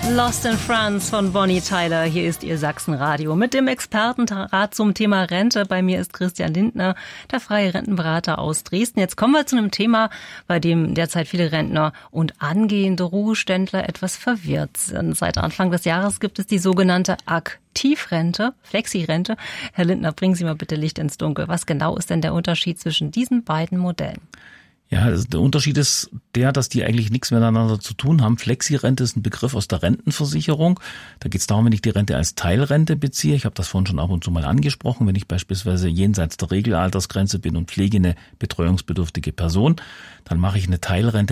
Lost in France von Bonnie Tyler. Hier ist Ihr Sachsenradio mit dem Expertenrat zum Thema Rente. Bei mir ist Christian Lindner, der freie Rentenberater aus Dresden. Jetzt kommen wir zu einem Thema, bei dem derzeit viele Rentner und angehende Ruheständler etwas verwirrt sind. Seit Anfang des Jahres gibt es die sogenannte Aktivrente, Flexirente. Herr Lindner, bringen Sie mal bitte Licht ins Dunkel. Was genau ist denn der Unterschied zwischen diesen beiden Modellen? Ja, also der Unterschied ist der, dass die eigentlich nichts miteinander zu tun haben. Flexirente ist ein Begriff aus der Rentenversicherung. Da geht es darum, wenn ich die Rente als Teilrente beziehe. Ich habe das vorhin schon ab und zu mal angesprochen. Wenn ich beispielsweise jenseits der Regelaltersgrenze bin und pflege eine betreuungsbedürftige Person, dann mache ich eine Teilrente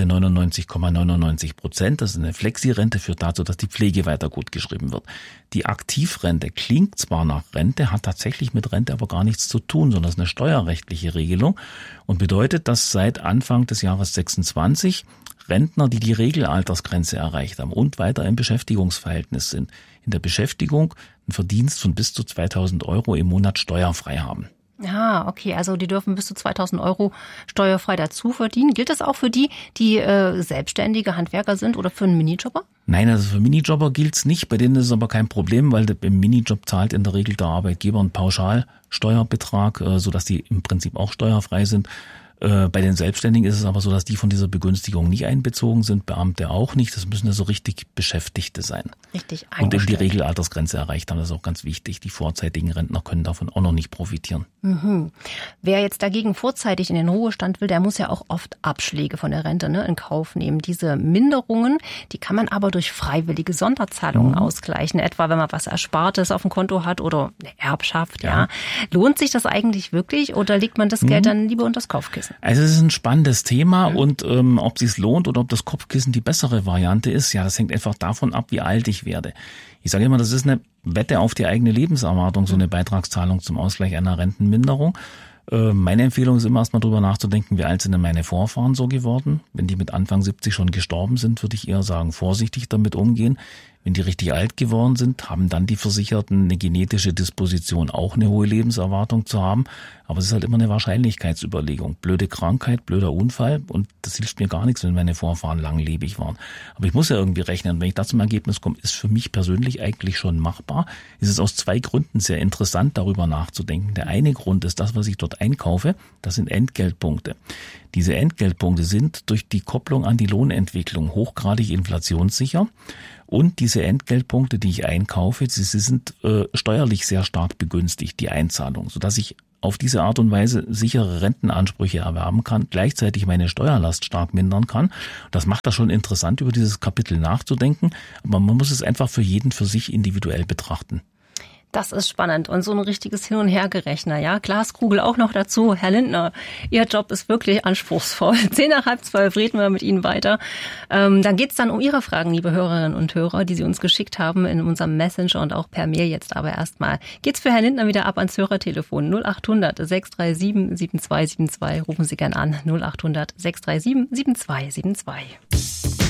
99,99%. Das ist eine Flexirente, führt dazu, dass die Pflege weiter gut geschrieben wird. Die Aktivrente klingt zwar nach Rente, hat tatsächlich mit Rente aber gar nichts zu tun, sondern ist eine steuerrechtliche Regelung und bedeutet, dass seit Anfang des Jahres 26 Rentner, die die Regelaltersgrenze erreicht haben und weiter im Beschäftigungsverhältnis sind, in der Beschäftigung einen Verdienst von bis zu 2.000 Euro im Monat steuerfrei haben. Ah, okay, also die dürfen bis zu 2.000 Euro steuerfrei dazu verdienen. Gilt das auch für die selbstständige Handwerker sind oder für einen Minijobber? Nein, also für Minijobber gilt's nicht. Bei denen ist es aber kein Problem, weil im Minijob zahlt in der Regel der Arbeitgeber einen Pauschalsteuerbetrag, sodass die im Prinzip auch steuerfrei sind. Bei den Selbstständigen ist es aber so, dass die von dieser Begünstigung nicht einbezogen sind, Beamte auch nicht. Das müssen ja so richtig Beschäftigte sein. Richtig eingestellt. Und eben die Regelaltersgrenze erreicht haben, das ist auch ganz wichtig. Die vorzeitigen Rentner können davon auch noch nicht profitieren. Mhm. Wer jetzt dagegen vorzeitig in den Ruhestand will, der muss ja auch oft Abschläge von der Rente in Kauf nehmen. Diese Minderungen, die kann man aber durch freiwillige Sonderzahlungen ausgleichen. Etwa, wenn man was Erspartes auf dem Konto hat oder eine Erbschaft. Ja. Lohnt sich das eigentlich wirklich oder legt man das Geld dann lieber unter das Kopfkissen? Also es ist ein spannendes Thema und ob es sich lohnt oder ob das Kopfkissen die bessere Variante ist, ja, das hängt einfach davon ab, wie alt ich werde. Ich sage immer, das ist eine Wette auf die eigene Lebenserwartung, so eine Beitragszahlung zum Ausgleich einer Rentenminderung. Meine Empfehlung ist immer erstmal drüber nachzudenken, wie alt sind denn meine Vorfahren so geworden. Wenn die mit Anfang 70 schon gestorben sind, würde ich eher sagen, vorsichtig damit umgehen. Wenn die richtig alt geworden sind, haben dann die Versicherten eine genetische Disposition, auch eine hohe Lebenserwartung zu haben. Aber es ist halt immer eine Wahrscheinlichkeitsüberlegung. Blöde Krankheit, blöder Unfall und das hilft mir gar nichts, wenn meine Vorfahren langlebig waren. Aber ich muss ja irgendwie rechnen. Wenn ich da zum Ergebnis komme, ist für mich persönlich eigentlich schon machbar. Es ist aus zwei Gründen sehr interessant, darüber nachzudenken. Der eine Grund ist das, was ich dort einkaufe, das sind Entgeltpunkte. Diese Entgeltpunkte sind durch die Kopplung an die Lohnentwicklung hochgradig inflationssicher. Und diese Entgeltpunkte, die ich einkaufe, sie sind steuerlich sehr stark begünstigt, die Einzahlung, sodass ich auf diese Art und Weise sichere Rentenansprüche erwerben kann, gleichzeitig meine Steuerlast stark mindern kann. Das macht das schon interessant, über dieses Kapitel nachzudenken, aber man muss es einfach für jeden für sich individuell betrachten. Das ist spannend und so ein richtiges Hin- und Hergerechner, ja. Glaskugel auch noch dazu. Herr Lindner, Ihr Job ist wirklich anspruchsvoll. 11:10 reden wir mit Ihnen weiter. Dann geht's dann um Ihre Fragen, liebe Hörerinnen und Hörer, die Sie uns geschickt haben in unserem Messenger und auch per Mail jetzt. Aber erstmal geht's für Herrn Lindner wieder ab ans Hörertelefon 0800 637 7272. Rufen Sie gern an 0800 637 7272.